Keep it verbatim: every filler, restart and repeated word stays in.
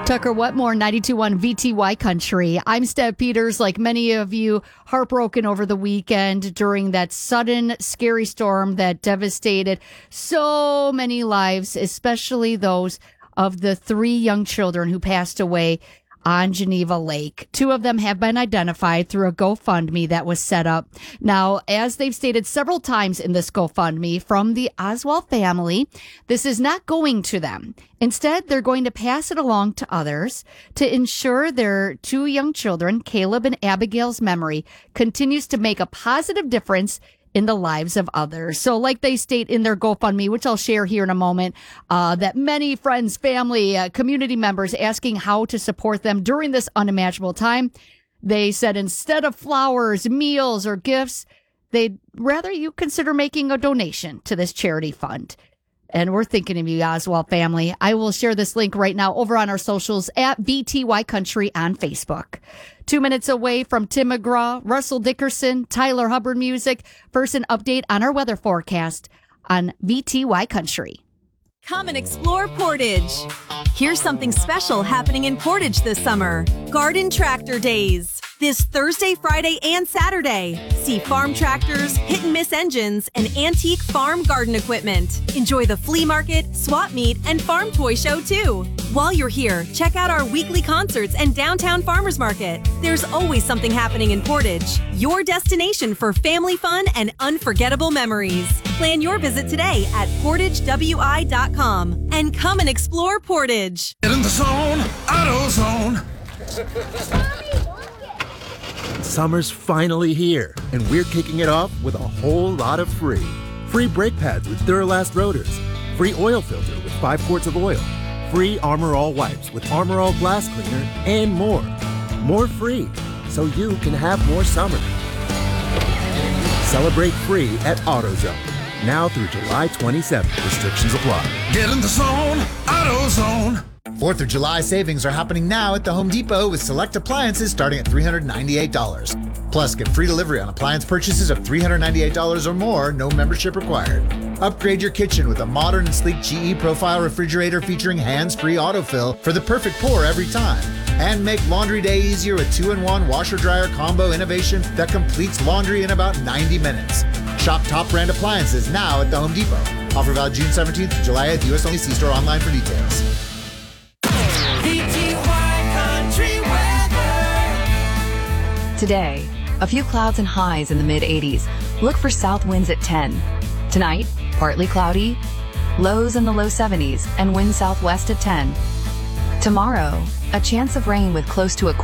Tucker Wetmore, ninety-two point one V T Y Country. I'm Steph Peters. Like many of you, heartbroken over the weekend during that sudden, scary storm that devastated so many lives, especially those of the three young children who passed away on Geneva Lake. Two of them have been identified through a GoFundMe that was set up. Now, as they've stated several times in this GoFundMe from the Oswald family, this is not going to them. Instead, they're going to pass it along to others to ensure their two young children, Caleb and Abigail's memory, continues to make a positive difference in the lives of others. So like they state in their GoFundMe, which I'll share here in a moment, uh, that many friends, family, uh, community members asking how to support them during this unimaginable time. They said instead of flowers, meals, or gifts, they'd rather you consider making a donation to this charity fund. And we're thinking of you, Oswald family. I will share this link right now over on our socials at V T Y Country on Facebook. Two minutes away from Tim McGraw, Russell Dickerson, Tyler Hubbard Music. First, an update on our weather forecast on V T Y Country. Come and explore Portage. Here's something special happening in Portage this summer. Garden Tractor Days. This Thursday, Friday, and Saturday. See farm tractors, hit and miss engines, and antique farm garden equipment. Enjoy the flea market, swap meet, and farm toy show too. While you're here, check out our weekly concerts and downtown farmers market. There's always something happening in Portage. Your destination for family fun and unforgettable memories. Plan your visit today at portage w i dot com and come and explore Portage. Get in the zone, AutoZone. Summer's finally here, and we're kicking it off with a whole lot of free. Free brake pads with Duralast rotors. Free oil filter with five quarts of oil. Free Armor All wipes with Armor All glass cleaner, and more. More free, so you can have more summer. Celebrate free at AutoZone. Now through July twenty-seventh. Restrictions apply. Get in the zone, AutoZone. fourth of July savings are happening now at the Home Depot with select appliances starting at three hundred ninety-eight dollars. Plus, get free delivery on appliance purchases of three hundred ninety-eight dollars or more, no membership required. Upgrade your kitchen with a modern and sleek G E Profile refrigerator featuring hands-free autofill for the perfect pour every time. And make laundry day easier with two in one washer-dryer combo innovation that completes laundry in about ninety minutes. Shop top brand appliances now at the Home Depot. Offer valid June seventeenth to July eighth, U S only. See store online for details. V T Y Country weather. Today, a few clouds and highs in the mid eighties. Look for south winds at ten. Tonight, partly cloudy, lows in the low seventies, and wind southwest at ten. Tomorrow, a chance of rain with close to a